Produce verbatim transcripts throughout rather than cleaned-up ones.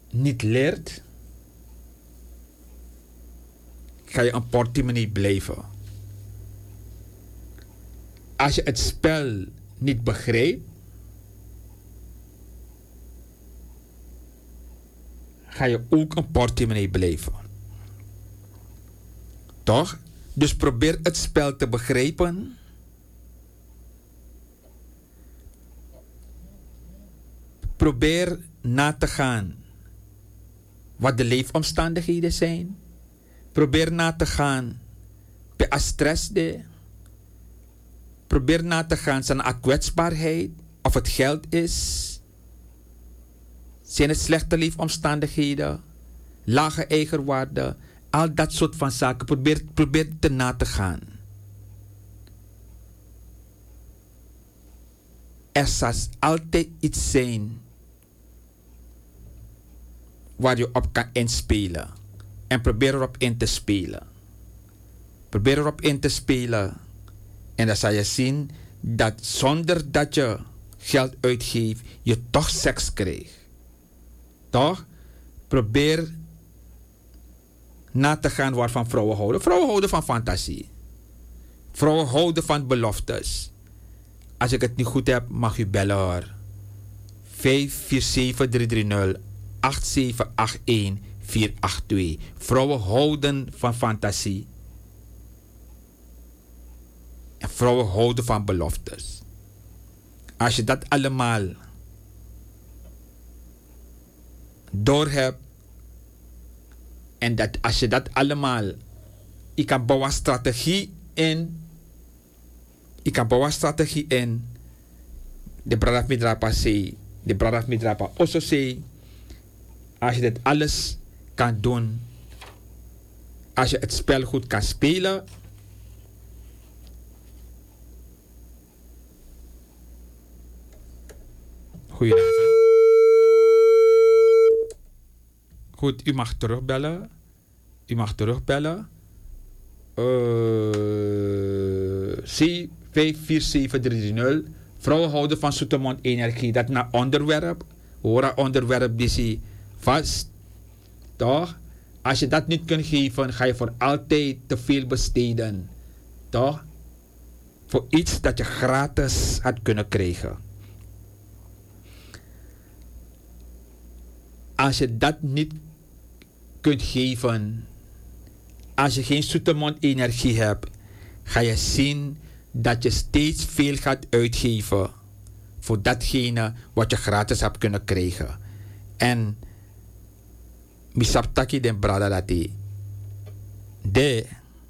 niet leert, ga je een portemonnee blijven. Als je het spel niet begrijpt, ga je ook een portemonnee blijven. Toch? Dus probeer het spel te begrijpen. Probeer na te gaan wat de leefomstandigheden zijn. Probeer na te gaan bij stress de. Probeer na te gaan zijn kwetsbaarheid. Of het geld is. Zijn het slechte leefomstandigheden? Lage eigenwaarde? Al dat soort van zaken. Probeer, probeer te na te gaan. Er zal altijd iets zijn waar je op kan inspelen. En probeer erop in te spelen. Probeer erop in te spelen. En dan zal je zien dat zonder dat je geld uitgeeft, je toch seks krijgt. Toch? Probeer na te gaan waarvan vrouwen houden. Vrouwen houden van fantasie. Vrouwen houden van beloftes. Als ik het niet goed heb, mag u bellen hoor. vijf vier zeven drie drie nul acht zeven acht een vier acht twee. Vrouwen houden van fantasie. En vrouwen houden van beloftes. Als je dat allemaal doorhebt. En dat als je dat allemaal. Je kan bouwen strategie in. Je kan bouwen strategie in. De Bradaf Midrapa C. De Bradaf Midrapa also C. Als je dit alles kan doen. Als je het spel goed kan spelen. Goedenavond. Goed, u mag terugbellen. U mag terugbellen. Uh, C vijf vier zeven drie drie nul. Vrouwen houden van Zoetermond Energie. Dat naar onderwerp. Hoor onderwerp die ze vast. Toch? Als je dat niet kunt geven, ga je voor altijd te veel besteden. Toch? Voor iets dat je gratis had kunnen krijgen. Als je dat niet kunt geven, als je geen Zoetermond Energie hebt, ga je zien dat je steeds veel gaat uitgeven voor datgene wat je gratis hebt kunnen krijgen. En misaptaki den brada dati de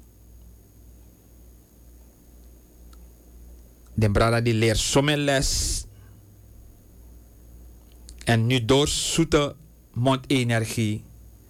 den brada die leert sommige les en nu door Zoetermond Energie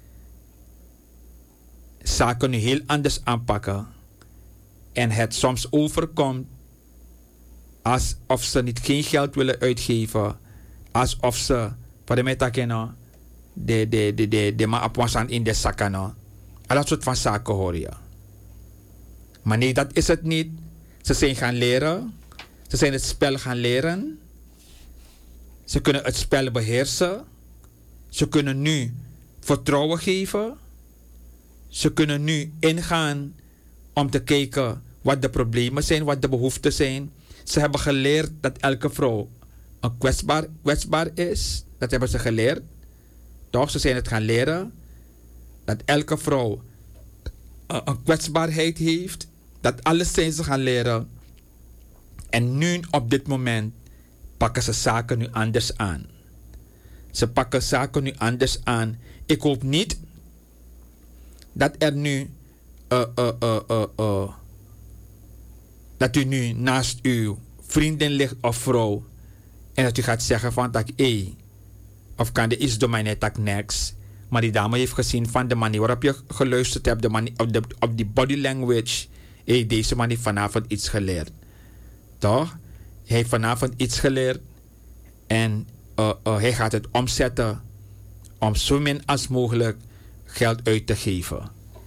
zaken nu heel anders aanpakken. En het soms overkomt alsof ze niet geen geld willen uitgeven. Alsof ze, voor de metakeno, de, de, de, de, de ma apwasan in de zakano. Al dat soort van zaken hoor je. Maar nee, dat is het niet. Ze zijn gaan leren. Ze zijn het spel gaan leren. Ze kunnen het spel beheersen. Ze kunnen nu vertrouwen geven. Ze kunnen nu ingaan om te kijken wat de problemen zijn, wat de behoeften zijn. Ze hebben geleerd dat elke vrouw een kwetsbaar, kwetsbaar is. Dat hebben ze geleerd. Toch, ze zijn het gaan leren. Dat elke vrouw een, een kwetsbaarheid heeft. Dat alles zijn ze gaan leren. En nu op dit moment pakken ze zaken nu anders aan. Ze pakken zaken nu anders aan. Ik hoop niet dat er nu uh, uh, uh, uh, uh, dat u nu naast uw vriendin ligt of vrouw en dat u gaat zeggen van dat hé, of kan de iets door mij net next. Maar die dame heeft gezien van de manier waarop je geluisterd hebt, de manier, op, de, op die body language. Hé, deze man heeft vanavond iets geleerd. Toch? Hij heeft vanavond iets geleerd en uh, uh, hij gaat het omzetten om zo min als mogelijk geld uit te geven.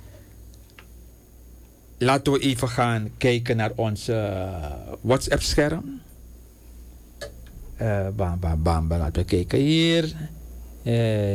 Laten we even gaan kijken naar ons uh, WhatsApp-scherm. Uh, bam, bam, bam, bam. Laten we kijken hier. Uh,